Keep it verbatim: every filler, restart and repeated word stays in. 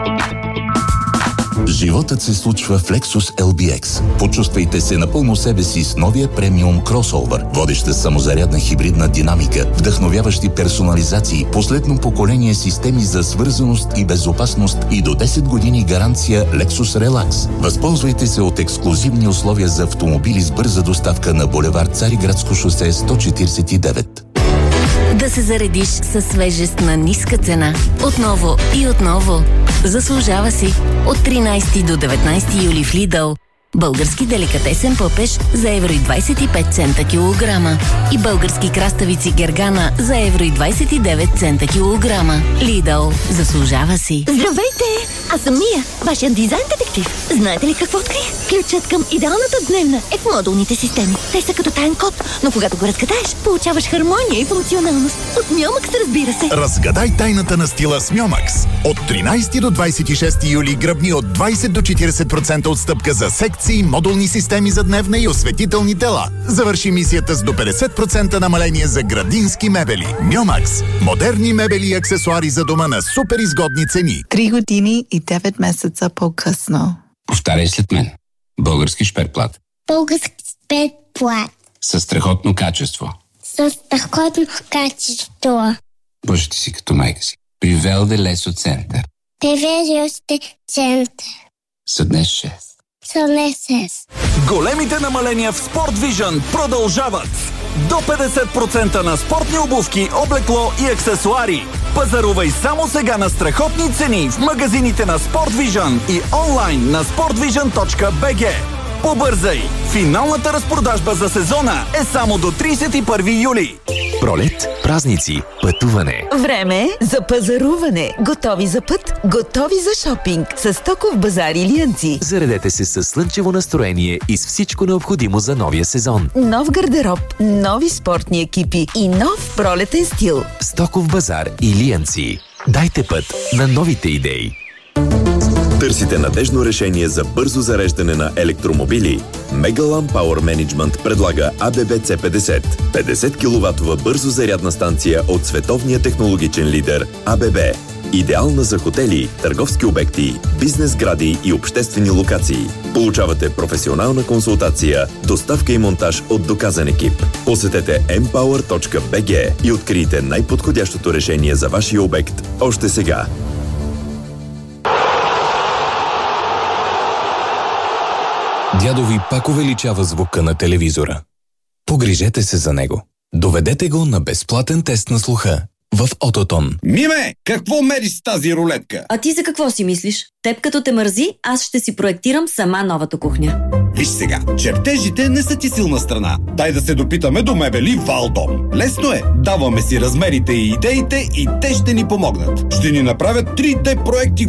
Животът се случва в Lexus ел би екс. Почувствайте се напълно себе си с новия премиум кросовър. Водеща самозарядна хибридна динамика, вдъхновяващи персонализации, последно поколение системи за свързаност и безопасност и до десет години гаранция Lexus Relax. Възползвайте се от ексклузивни условия за автомобили с бърза доставка на булевард Цариградско шосе сто четиридесет и девет. Да се заредиш със свежест на ниска цена. Отново и отново. Заслужава си. От тринайсети до деветнайсети юли в Lidl. Български деликатесен пъпеш за евро и двайсет и пет цента килограма. И български краставици гергана за евро и двайсет и девет цента килограма. Lidl. Заслужава си. Здравейте! Аз съм Мия, вашият дизайн детектив. Знаете ли какво открих? Ключът към идеалната дневна е в модулните системи. Те са като таен код, но когато го разгадаеш, получаваш хармония и функционалност. От Мьомакс, разбира се. Разгадай тайната на стила с Мьомакс. От тринайсети до двайсет и шести юли гръбни от двайсет до четирийсет процента отстъпка за секции, модулни системи за дневна и осветителни тела. Завърши мисията с до петдесет процента намаление за градински мебели. Мьомакс. Модерни мебели и аксесуари за дома на супер изгодни цени. Три години и девет месеца по-късно. Повтаряй след мен. Български шперплат. Български шперплат. Със страхотно качество. Със страхотно качество. Боже, ти си като майка си. При Велде Лесо Център. Привежи още център. Съднес шест. Съднес шест. Големите намаления в Sport Vision продължават. До петдесет процента на спортни обувки, облекло и аксесуари. Пазарувай само сега на страхотни цени в магазините на Sport Vision и онлайн на спортвижън точка би джи. Побързай! Финалната разпродажба за сезона е само до трийсет и първи юли. Пролет, празници, пътуване. Време за пазаруване. Готови за път, готови за шопинг. С Стоков базар и Лиънци. Заредете се с слънчево настроение и с всичко необходимо за новия сезон. Нов гардероб, нови спортни екипи и нов пролетен стил. Стоков базар и Лиънци. Дайте път на новите идеи. Търсите надежно решение за бързо зареждане на електромобили? Megalan Power Management предлага а бе бе Це петдесет. петдесет киловатова бързо зарядна станция от световния технологичен лидер а бе бе. Идеална за хотели, търговски обекти, бизнес гради и обществени локации. Получавате професионална консултация, доставка и монтаж от доказан екип. Посетете ем пауър точка би джи и открийте най-подходящото решение за вашия обект още сега. Дядо ви пак увеличава звука на телевизора. Погрижете се за него. Доведете го на безплатен тест на слуха в Ототон. Миме, какво мериш с тази рулетка? А ти за какво си мислиш? Теб като те мързи, аз ще си проектирам сама новата кухня. Виж сега, чертежите не са ти силна страна. Дай да се допитаме до мебели Валдом. Лесно е. Даваме си размерите и идеите и те ще ни помогнат. Ще ни направят три Д проекти